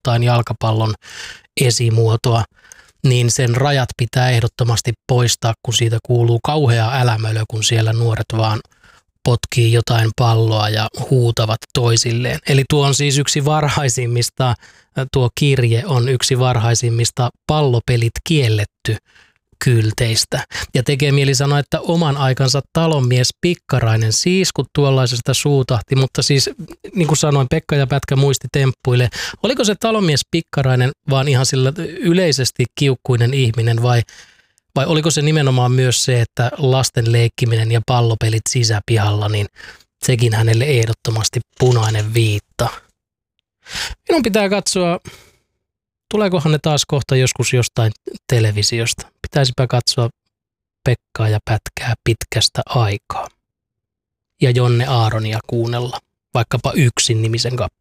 jotain jalkapallon esimuotoa, niin sen rajat pitää ehdottomasti poistaa, kun siitä kuuluu kauhea älämölö, kun siellä nuoret vaan potkii jotain palloa ja huutavat toisilleen. Eli tuo on siis yksi varhaisimmista, tuo kirje on yksi varhaisimmista pallopelit kielletty -kylteistä. Ja tekee mieli sanoa, että oman aikansa talonmies Pikkarainen siiskut tuollaisesta suutahti, mutta siis niin kuin sanoin, Pekka ja Pätkä muisti temppuille. Oliko se talonmies Pikkarainen vaan ihan sillä yleisesti kiukkuinen ihminen vai oliko se nimenomaan myös se, että lasten leikkiminen ja pallopelit sisäpihalla, niin sekin hänelle ehdottomasti punainen viitta. Minun pitää katsoa, tuleekohan ne taas kohta joskus jostain televisiosta. Pitäisipä katsoa Pekkaa ja Pätkää pitkästä aikaa. Ja Jonne Aaronia kuunnella, vaikkapa Yksin -nimisen kappaleen.